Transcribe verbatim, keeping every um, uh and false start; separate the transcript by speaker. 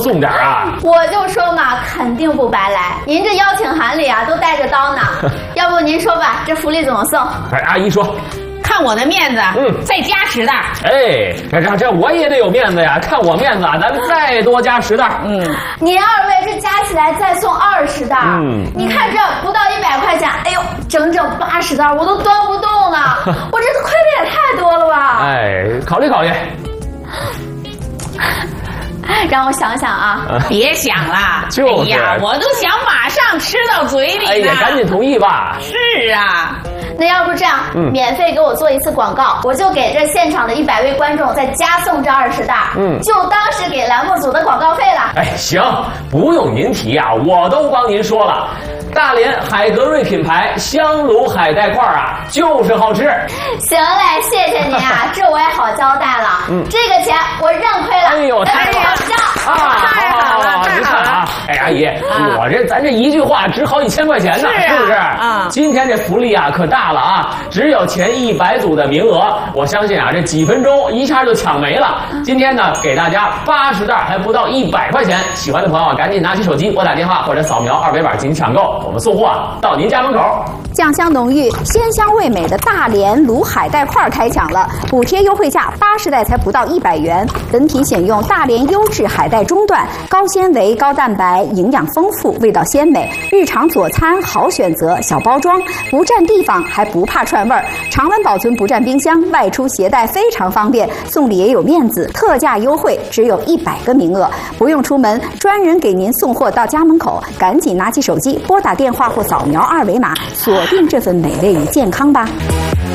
Speaker 1: 送点啊！
Speaker 2: 我就说嘛，肯定不白来。您这邀请函里啊都带着刀呢，要不您说吧，这福利怎么送？
Speaker 1: 哎，阿姨说。
Speaker 3: 看我的面子，嗯，再加十袋。
Speaker 1: 哎，这这这我也得有面子呀！看我面子啊，咱们再多加十袋。
Speaker 2: 嗯，您二位这加起来再送二十袋。嗯，你看这不到一百块钱，哎呦，整整八十袋，我都端不动了。我这亏的也太多了吧？
Speaker 1: 哎，考虑考虑。
Speaker 2: 让我想想啊，
Speaker 3: 别想了，
Speaker 1: 就是、
Speaker 3: 哎呀，我都想马上吃到嘴里呢。
Speaker 1: 哎呀，赶紧同意吧。
Speaker 3: 是啊。
Speaker 2: 那要不这样，嗯，免费给我做一次广告，我就给这现场的一百位观众再加送这二十袋，嗯，就当是给栏目组的广告费了。
Speaker 1: 哎，行，不用您提啊，我都帮您说了。大连海格瑞品牌香炉海带块啊，就是好吃。
Speaker 2: 行嘞，谢谢您啊，这我也好交代了。嗯，这个钱我认亏了。
Speaker 1: 哎呦，太好了啊！太好了，你看啊，哎，阿姨，啊、我这咱这一句话值好几千块钱呢，是,、啊、是不是？啊，今天这福利啊可大了啊！只有前一百组的名额，我相信啊，这几分钟一下就抢没了。今天呢，给大家八十袋，还不到一百块钱。喜欢的朋友啊，赶紧拿起手机拨打电话或者扫描二维码进行抢购。我们送货啊到您家门口。
Speaker 4: 酱香浓郁、鲜香味美的大连卤海带块开抢了，补贴优惠价八十袋才不到一百元。本品选用大连优质海带中段，高纤维、高蛋白，营养丰富，味道鲜美，日常佐餐好选择。小包装不占地方，还不怕串味儿，常温保存不占冰箱，外出携带非常方便，送礼也有面子。特价优惠，只有一百个名额，不用出门，专人给您送货到家门口。赶紧拿起手机拨打电话或扫描二维码，锁定这份美味与健康吧。